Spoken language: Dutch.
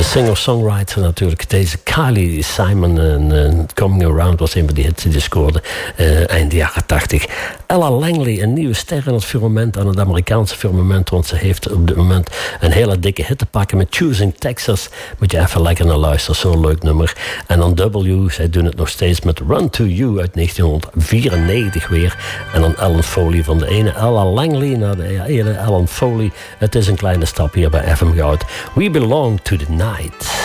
De singer-songwriter natuurlijk. Deze Kylie Simon en Coming Around was een van die hits die scoorde eind jaren 80. Ella Langley, een nieuwe ster in het firmament, aan het Amerikaanse firmament, want ze heeft op dit moment een hele dikke hit te pakken met Choosing Texas. Moet je even lekker naar luisteren, zo'n leuk nummer. En dan W, zij doen het nog steeds met Run to You uit 1994 weer. En dan Ellen Foley, van de ene Ella Langley naar de ene Ellen Foley. Het is een kleine stap hier bij FM Goud. We belong to the night.